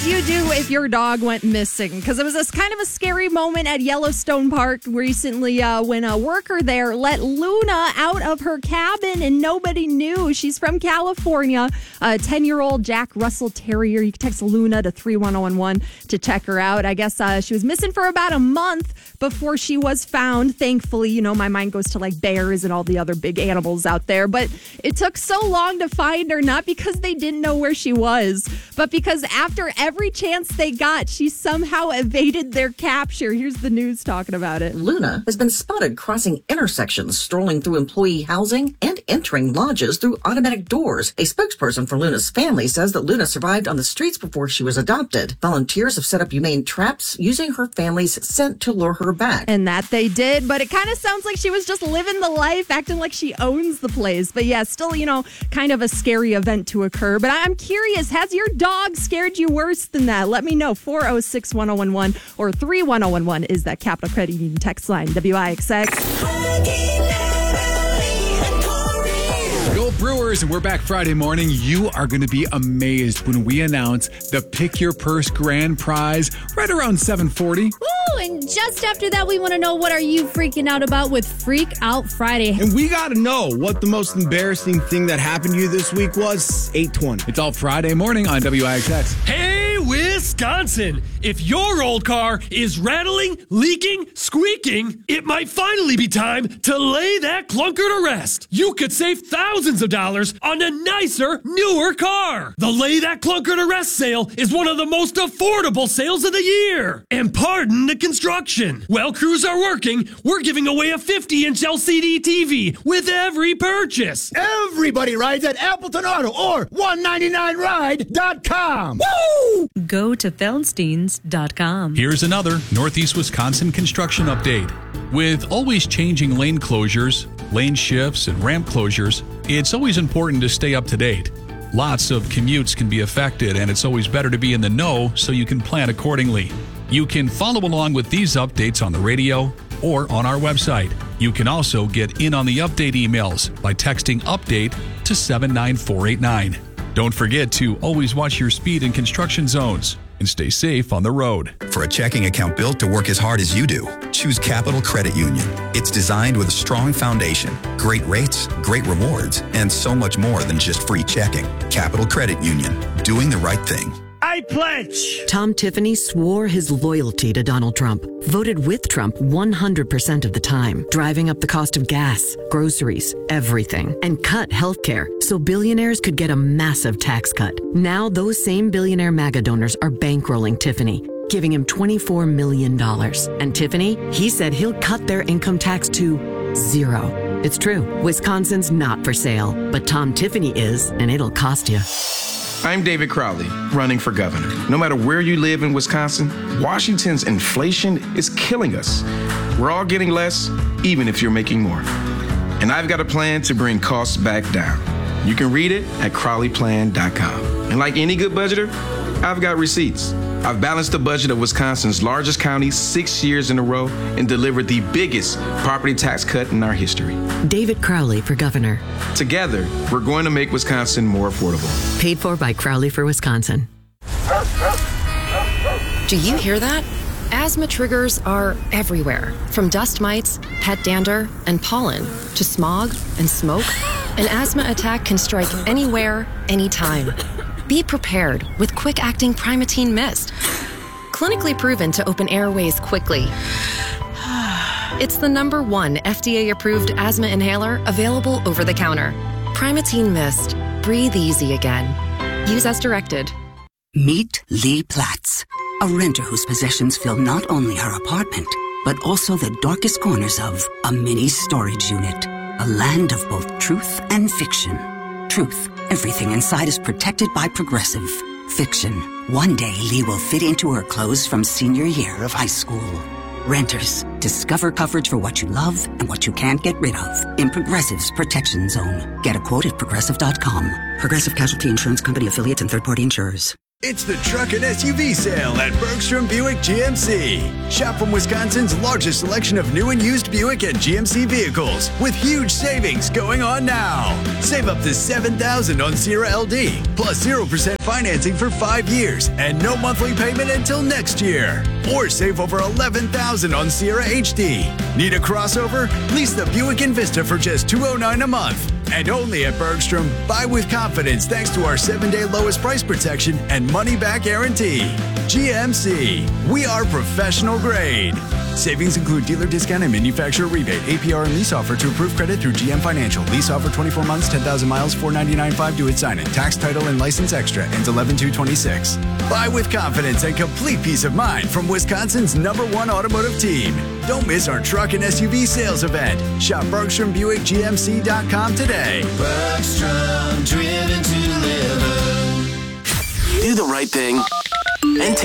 You do if your dog went missing, because it was this kind of a scary moment at Yellowstone Park recently when a worker there let Luna out of her cabin and nobody knew. She's from California, a 10-year-old Jack Russell Terrier. You can text Luna to 31011 to check her out. I guess she was missing for about a month before she was found. Thankfully, you know, my mind goes to like bears and all the other big animals out there, but it took so long to find her, not because they didn't know where she was, but because after every chance they got, she somehow evaded their capture. Here's the news talking about it. Luna has been spotted crossing intersections, strolling through employee housing, and entering lodges through automatic doors. A spokesperson for Luna's family says that Luna survived on the streets before she was adopted. Volunteers have set up humane traps using her family's scent to lure her back. And that they did, but it kind of sounds like she was just living the life, acting like she owns the place. But yeah, still, you know, kind of a scary event to occur. But I'm curious, has your dog scared you worse than that? Let me know. 406-1011 or 31011 is that Capital Credit Union text line. WIXX. Go Brewers, and we're back Friday morning. You are going to be amazed when we announce the Pick Your Purse Grand Prize right around 7:40. Ooh, and just after that, we want to know, what are you freaking out about with Freak Out Friday? And we got to know what the most embarrassing thing that happened to you this week was. 8:20. It's all Friday morning on WIXX. Hey, Wisconsin! If your old car is rattling, leaking, squeaking, it might finally be time to lay that clunker to rest. You could save thousands of dollars on a nicer, newer car. The Lay That Clunker to Rest sale is one of the most affordable sales of the year. And pardon the construction. While crews are working, we're giving away a 50-inch LCD TV with every purchase. Everybody rides at Appleton Auto or 199ride.com. Woo! Go to Feldsteins.com. Here's another Northeast Wisconsin construction update. With always changing lane closures, lane shifts, and ramp closures, it's always important to stay up to date. Lots of commutes can be affected, and it's always better to be in the know so you can plan accordingly. You can follow along with these updates on the radio or on our website. You can also get in on the update emails by texting update to 79489. Don't forget to always watch your speed in construction zones and stay safe on the road. For a checking account built to work as hard as you do, choose Capital Credit Union. It's designed with a strong foundation, great rates, great rewards, and so much more than just free checking. Capital Credit Union, doing the right thing. I pledge. Tom Tiffany swore his loyalty to Donald Trump, voted with Trump 100% of the time, driving up the cost of gas, groceries, everything, and cut healthcare so billionaires could get a massive tax cut. Now those same billionaire MAGA donors are bankrolling Tiffany, giving him $24 million. And Tiffany, he said he'll cut their income tax to 0. It's true. Wisconsin's not for sale, but Tom Tiffany is, and it'll cost you. I'm David Crowley, running for governor. No matter where you live in Wisconsin, Washington's inflation is killing us. We're all getting less, even if you're making more. And I've got a plan to bring costs back down. You can read it at CrowleyPlan.com. And like any good budgeter, I've got receipts. I've balanced the budget of Wisconsin's largest county 6 years in a row and delivered the biggest property tax cut in our history. David Crowley for governor. Together, we're going to make Wisconsin more affordable. Paid for by Crowley for Wisconsin. Do you hear that? Asthma triggers are everywhere, from dust mites, pet dander, and pollen, to smog and smoke. An asthma attack can strike anywhere, anytime. Be prepared with quick-acting Primatene Mist. Clinically proven to open airways quickly. It's the #1 FDA-approved asthma inhaler available over the counter. Primatene Mist. Breathe easy again. Use as directed. Meet Lee Platts, a renter whose possessions fill not only her apartment, but also the darkest corners of a mini storage unit. A land of both truth and fiction. Truth. Everything inside is protected by Progressive. Fiction. One day, Lee will fit into her clothes from senior year of high school. Renters. Discover coverage for what you love and what you can't get rid of in Progressive's Protection Zone. Get a quote at Progressive.com. Progressive Casualty Insurance Company affiliates and third-party insurers. It's the truck and SUV sale at Bergstrom Buick GMC. Shop from Wisconsin's largest selection of new and used Buick and GMC vehicles with huge savings going on now. Save up to $7,000 on Sierra LD, plus 0% financing for 5 years and no monthly payment until next year. Or save over $11,000 on Sierra HD. Need a crossover? Lease the Buick Envista for just $209 a month. And only at Bergstrom, buy with confidence thanks to our 7-day lowest price protection and money-back guarantee. GMC, we are professional grade. Savings include dealer discount and manufacturer rebate, APR and lease offer to approved credit through GM Financial. Lease offer 24 months, 10,000 miles, $499.5 due at sign-in. Tax, title, and license extra. Ends 11/2/26. Buy with confidence and complete peace of mind from Wisconsin's #1 automotive team. Don't miss our truck and SUV sales event. Shop BergstromBuickGMC.com today. Bergstrom, driven to live. Do the right thing and